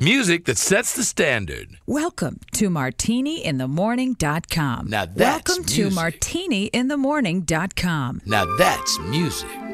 Music that sets the standard. Welcome to martiniinthemorning.com. Now that's Welcome to music. martiniinthemorning.com. Now that's music.